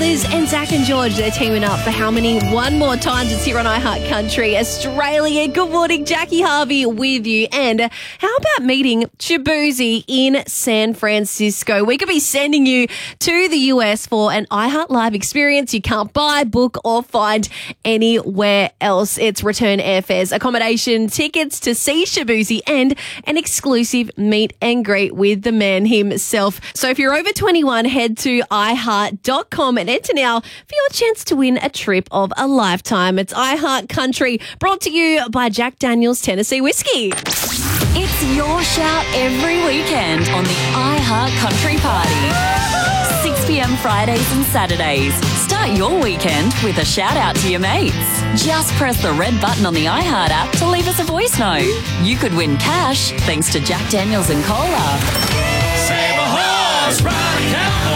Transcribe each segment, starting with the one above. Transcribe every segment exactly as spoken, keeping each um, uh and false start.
Brothers and Zach and George, they're teaming up for how many? One more times. It's here on iHeart Country Australia. Good morning, Jackie Harvey with you. And how about meeting Shaboozey in San Francisco? We could be sending you to the U S for an iHeart Live experience you can't buy, book or find anywhere else. It's return airfares, accommodation, tickets to see Shaboozey and an exclusive meet and greet with the man himself. So if you're over twenty-one, head to i heart dot com and enter now for your chance to win a trip of a lifetime. It's iHeart Country, brought to you by Jack Daniel's Tennessee Whiskey. It's your shout every weekend on the iHeart Country Party. six p.m. Fridays and Saturdays. Start your weekend with a shout out to your mates. Just press the red button on the iHeart app to leave us a voice note. You could win cash thanks to Jack Daniel's and Cola. Save a horse, ride a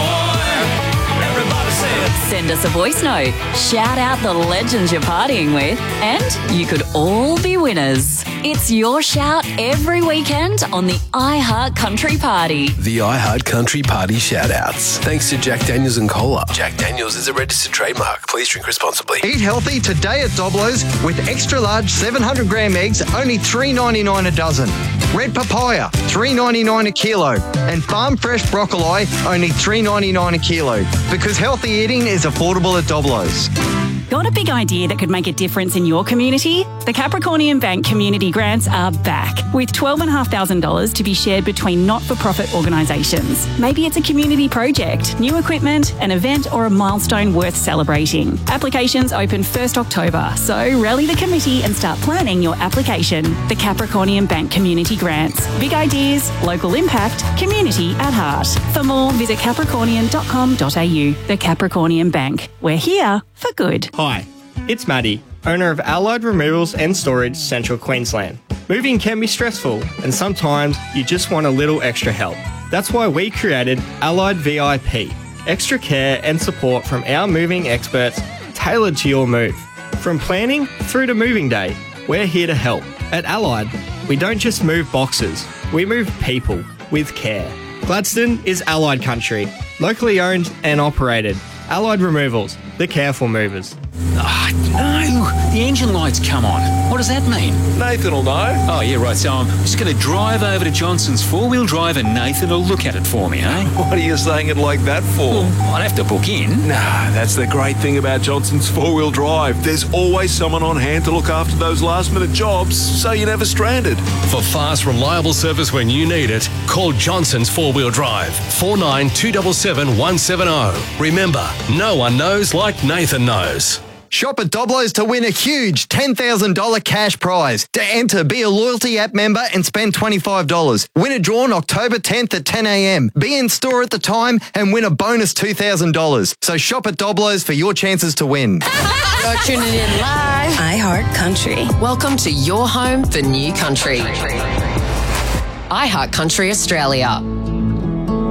cowboy. Everybody say it. Send us a voice note. Shout out the legends you're partying with, and you could all be winners. It's your shout every weekend on the iHeart Country Party. The iHeart Country Party shout-outs. Thanks to Jack Daniel's and Cola. Jack Daniel's is a registered trademark. Please drink responsibly. Eat healthy today at Doblo's with extra large seven hundred gram eggs, only three ninety-nine a dozen. Red papaya, three ninety-nine a kilo. And farm fresh broccoli, only three ninety-nine a kilo. Because healthy eating is affordable at Doblo's. Got a big idea that could make a difference in your community? The Capricornian Bank Community Grants are back with twelve thousand five hundred dollars to be shared between not-for-profit organisations. Maybe it's a community project, new equipment, an event or a milestone worth celebrating. Applications open first October, so rally the committee and start planning your application. The Capricornian Bank Community Grants. Big ideas, local impact, community at heart. For more, visit capricornian dot com dot a u. The Capricornian Bank. We're here for good. Hi, it's Maddie, owner of Allied Removals and Storage, Central Queensland. Moving can be stressful, and sometimes you just want a little extra help. That's why we created Allied V I P, extra care and support from our moving experts tailored to your move. From planning through to moving day, we're here to help. At Allied, we don't just move boxes, we move people with care. Gladstone is Allied Country, locally owned and operated. Allied Removals, the careful movers. Oh, no, the engine light's come on. What does that mean? Nathan will know. Oh, yeah, right, so I'm just going to drive over to Johnson's four-wheel drive and Nathan will look at it for me, eh? What are you saying it like that for? Well, I'd have to book in. Nah, that's the great thing about Johnson's four-wheel drive. There's always someone on hand to look after those last-minute jobs, so you're never stranded. For fast, reliable service when you need it, call Johnson's four-wheel drive, four nine two seven seven one seven zero. Remember, no one knows like Nathan knows. Shop at Doblo's to win a huge ten thousand dollars cash prize. To enter, be a loyalty app member and spend twenty-five dollars. Win a draw on October tenth at ten a.m. Be in store at the time and win a bonus two thousand dollars. So shop at Doblo's for your chances to win. You're tuning in live. iHeart Country. Welcome to your home for new country. iHeart Country Australia.